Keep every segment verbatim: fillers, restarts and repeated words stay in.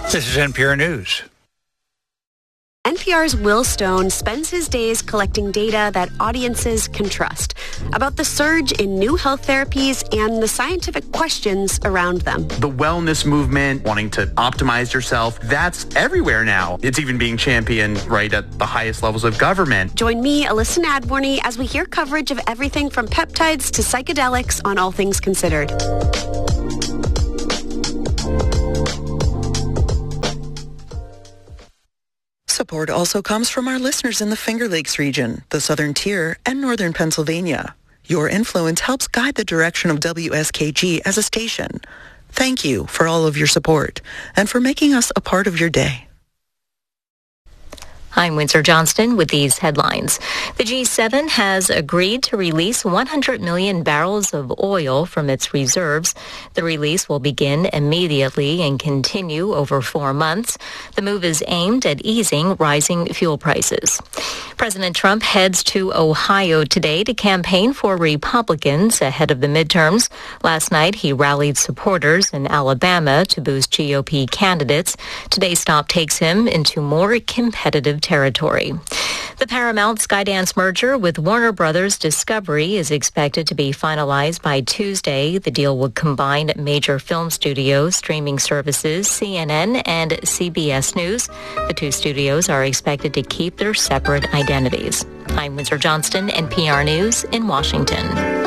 This is N P R News. N P R's Will Stone spends his days collecting data that audiences can trust about the surge in new health therapies and the scientific questions around them. The wellness movement, wanting to optimize yourself, that's everywhere now. It's even being championed right at the highest levels of government. Join me, Alyssa Nadworny, as we hear coverage of everything from peptides to psychedelics on All Things Considered. Support also comes from our listeners in the Finger Lakes region, the Southern Tier, and Northern Pennsylvania. Your influence helps guide the direction of W S K G as a station. Thank you for all of your support and for making us a part of your day. I'm Windsor Johnston with these headlines. The G seven has agreed to release one hundred million barrels of oil from its reserves. The release will begin immediately and continue over four months. The move is aimed at easing rising fuel prices. President Trump heads to Ohio today to campaign for Republicans ahead of the midterms. Last night, he rallied supporters in Alabama to boost G O P candidates. Today's stop takes him into more competitive territory. The Paramount Skydance merger with Warner Brothers Discovery is expected to be finalized by Tuesday. The deal would combine major film studios, streaming services, C N N, and C B S News. The two studios are expected to keep their separate identities. I'm Windsor Johnston, N P R News in Washington.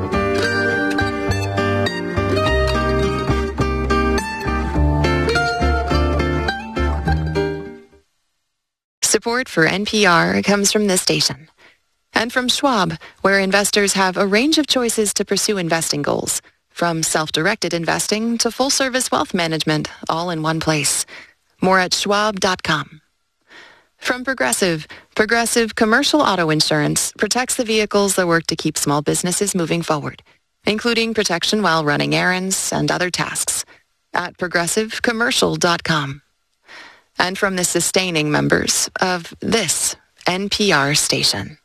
Support for N P R comes from this station and from Schwab, where investors have a range of choices to pursue investing goals, from self-directed investing to full-service wealth management, all in one place. More at schwab dot com. From Progressive, Progressive Commercial Auto Insurance protects the vehicles that work to keep small businesses moving forward, including protection while running errands and other tasks, at progressive commercial dot com. And from the sustaining members of this N P R station.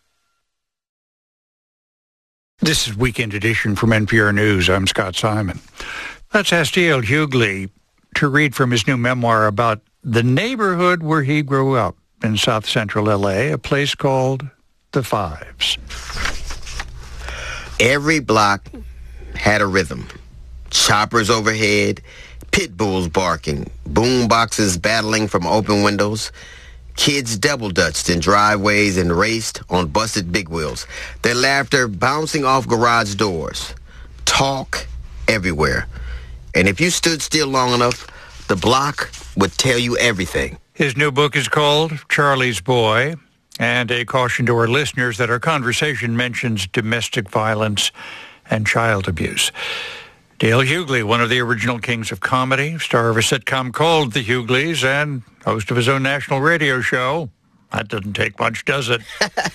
This is Weekend Edition from N P R News. I'm Scott Simon. Let's ask Dale Hughley to read from his new memoir about the neighborhood where he grew up in South Central L A, a place called The Fives. Every block had a rhythm. Choppers overhead, pit bulls barking, boom boxes battling from open windows, kids double-dutched in driveways and raced on busted big wheels, their laughter bouncing off garage doors, talk everywhere. And if you stood still long enough, the block would tell you everything. His new book is called Charlie's Boy, and a caution to our listeners that our conversation mentions domestic violence and child abuse. Dale Hughley, one of the original kings of comedy, star of a sitcom called The Hughleys, and host of his own national radio show. That doesn't take much, does it?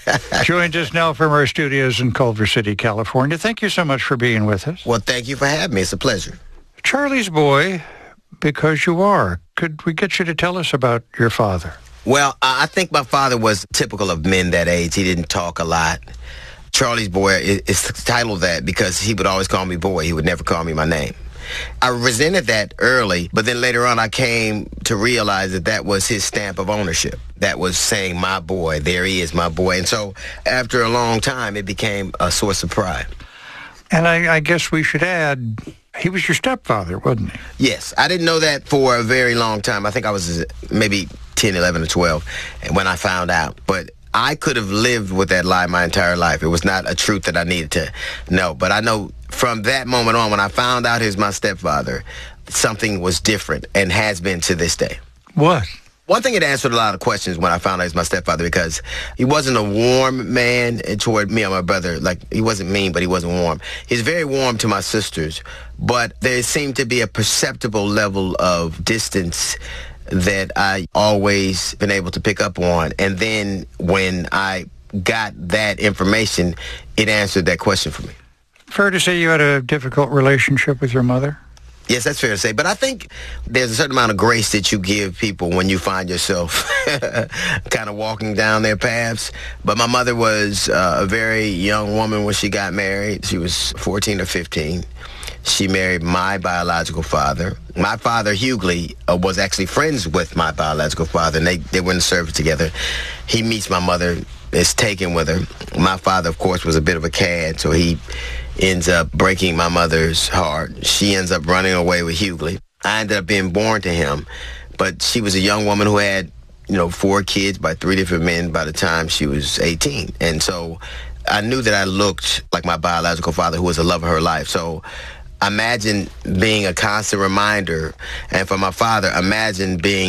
Joins us now from our studios in Culver City, California. Thank you so much for being with us. Well, thank you for having me. It's a pleasure. Charlie's Boy, because you are. Could we get you to tell us about your father? Well, I think my father was typical of men that age. He didn't talk a lot. Charlie's Boy is titled that because he would always call me boy. He would never call me my name. I resented that early, but then later on I came to realize that that was his stamp of ownership. That was saying, my boy, there he is, my boy. And so after a long time, it became a source of pride. And I, I guess we should add, he was your stepfather, wasn't he? Yes. I didn't know that for a very long time. I think I was maybe ten, eleven, or twelve when I found out. But I could have lived with that lie my entire life. It was not a truth that I needed to know. But I know from that moment on, when I found out he was my stepfather, something was different and has been to this day. What? One thing, it answered a lot of questions when I found out he was my stepfather, because he wasn't a warm man toward me or my brother. Like, he wasn't mean, but he wasn't warm. He's very warm to my sisters, but there seemed to be a perceptible level of distance that I always been able to pick up on. And then when I got that information, it answered that question for me. Fair to say you had a difficult relationship with your mother? Yes, that's fair to say. But I think there's a certain amount of grace that you give people when you find yourself kind of walking down their paths. But my mother was uh, a very young woman when she got married. She was fourteen or fifteen. She married my biological father. My father, Hughley, uh, was actually friends with my biological father, and they, they went to service together. He meets my mother, is taken with her. My father, of course, was a bit of a cad, so he ends up breaking my mother's heart. She ends up running away with Hughley. I ended up being born to him, but she was a young woman who had, you know, four kids by three different men by the time she was eighteen. And so I knew that I looked like my biological father, who was the love of her life. So imagine being a constant reminder. And for my father, imagine being